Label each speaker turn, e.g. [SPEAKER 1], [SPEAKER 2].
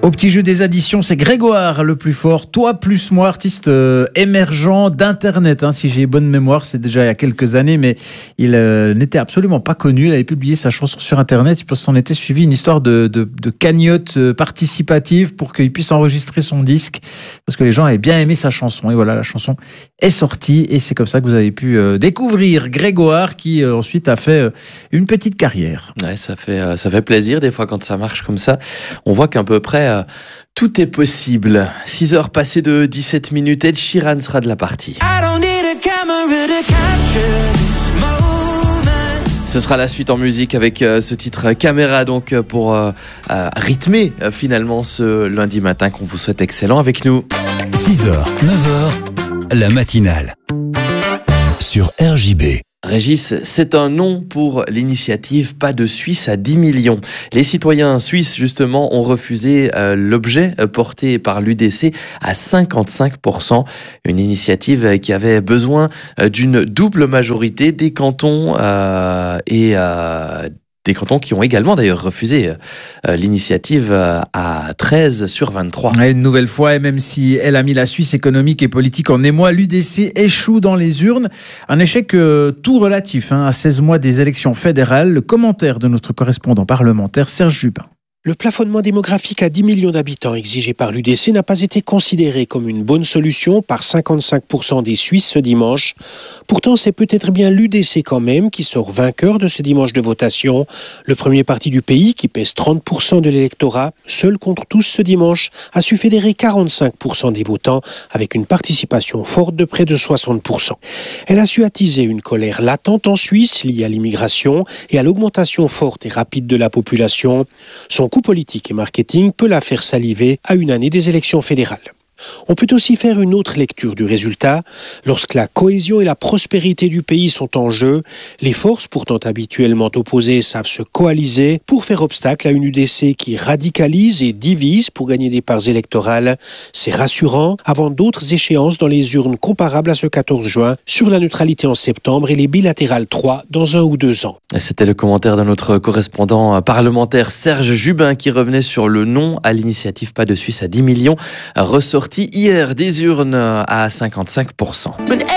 [SPEAKER 1] Au petit jeu des additions, c'est Grégoire le plus fort. Toi plus moi, artiste émergent d'Internet. Si j'ai bonne mémoire, c'est déjà il y a quelques années, mais il n'était absolument pas connu. Il avait publié sa chanson sur Internet. Il s'en était suivi une histoire de cagnotte participative pour qu'il puisse enregistrer son disque, parce que les gens avaient bien aimé sa chanson. Et voilà, la chanson est sortie et c'est comme ça que vous avez pu découvrir Grégoire, qui ensuite a fait une petite carrière.
[SPEAKER 2] Ouais, ça fait plaisir des fois quand ça marche comme ça. On voit qu'à peu près tout est possible. 6h passées de 17 minutes, Ed Sheeran sera de la partie. Ce sera la suite en musique avec ce titre Caméra, donc pour rythmer finalement ce lundi matin qu'on vous souhaite excellent avec nous.
[SPEAKER 3] 6h, 9h, la matinale sur RJB.
[SPEAKER 2] Régis, c'est un non pour l'initiative Pas de Suisse à 10 millions. Les citoyens suisses, justement, ont refusé l'objet porté par l'UDC à 55%. Une initiative qui avait besoin d'une double majorité des cantons des cantons qui ont également d'ailleurs refusé l'initiative à 13 sur 23.
[SPEAKER 1] Une nouvelle fois, et même si elle a mis la Suisse économique et politique en émoi, l'UDC échoue dans les urnes. Un échec tout relatif à 16 mois des élections fédérales. Le commentaire de notre correspondant parlementaire Serge Jubin.
[SPEAKER 4] Le plafonnement démographique à 10 millions d'habitants exigé par l'UDC n'a pas été considéré comme une bonne solution par 55% des Suisses ce dimanche. Pourtant, c'est peut-être bien l'UDC quand même qui sort vainqueur de ce dimanche de votation. Le premier parti du pays, qui pèse 30% de l'électorat, seul contre tous ce dimanche, a su fédérer 45% des votants avec une participation forte de près de 60%. Elle a su attiser une colère latente en Suisse liée à l'immigration et à l'augmentation forte et rapide de la population. Son coût politique et marketing peut la faire saliver à une année des élections fédérales. On peut aussi faire une autre lecture du résultat. Lorsque la cohésion et la prospérité du pays sont en jeu, les forces pourtant habituellement opposées savent se coaliser pour faire obstacle à une UDC qui radicalise et divise pour gagner des parts électorales. C'est rassurant avant d'autres échéances dans les urnes comparables à ce 14 juin sur la neutralité en septembre et les bilatérales 3 dans 1 ou 2 ans.
[SPEAKER 2] C'était le commentaire de notre correspondant parlementaire Serge Jubin qui revenait sur le non à l'initiative Pas de Suisse à 10 millions, ressorti hier des urnes à 55%.